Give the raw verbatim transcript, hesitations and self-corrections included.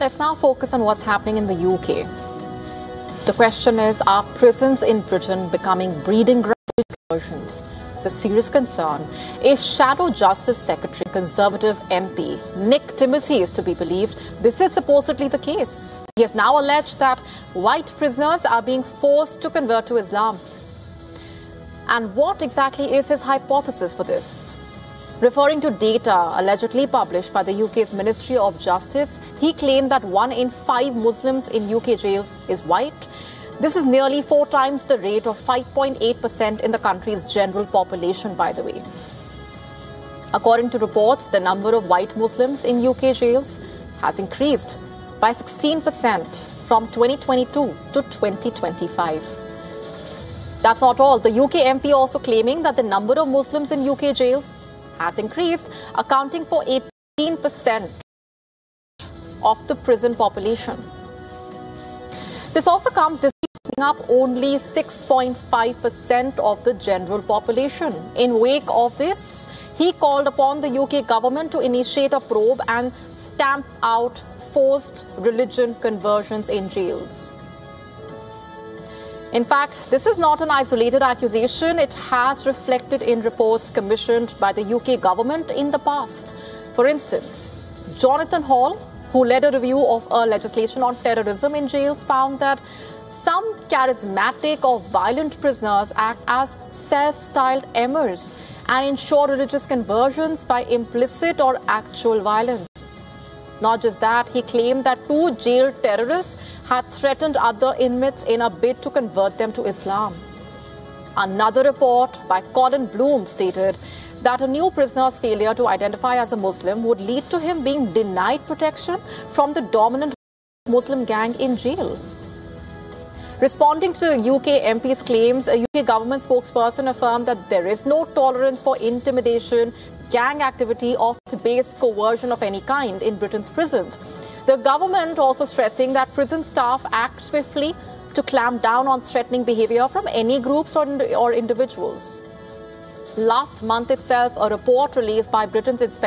let's now focus on what's happening in the U K. The question is, are prisons in Britain becoming breeding grounds for conversions? It's a serious concern. If Shadow Justice Secretary, Conservative M P Nick Timothy is to be believed, this is supposedly the case. He has now alleged that white prisoners are being forced to convert to Islam. And what exactly is his hypothesis for this? Referring to data allegedly published by the U K's Ministry of Justice, he claimed that one in five Muslims in U K jails is white. This is nearly four times the rate of five point eight percent in the country's general population, by the way. According to reports, the number of white Muslims in U K jails has increased by sixteen percent from twenty twenty-two to twenty twenty-five. That's not all. The U K M P also claiming that the number of Muslims in U K jails has increased, accounting for eighteen percent of the prison population. This also comes despite up only six point five percent of the general population. In wake of this, he called upon the U K government to initiate a probe and stamp out forced religion conversions in jails. In fact, this is not an isolated accusation. It has reflected in reports commissioned by the U K government in the past. For instance, Jonathan Hall, who led a review of a legislation on terrorism in jails, found that some charismatic or violent prisoners act as self-styled emirs and ensure religious conversions by implicit or actual violence. Not just that, he claimed that two jail terrorists had threatened other inmates in a bid to convert them to Islam. Another report by Colin Bloom stated that a new prisoner's failure to identify as a Muslim would lead to him being denied protection from the dominant Muslim gang in jail. Responding to U K M P's claims, a U K government spokesperson affirmed that there is no tolerance for intimidation, gang activity or based coercion of any kind in Britain's prisons. The government also stressing that prison staff act swiftly to clamp down on threatening behavior from any groups or, or individuals. Last month itself, a report released by Britain's Inspector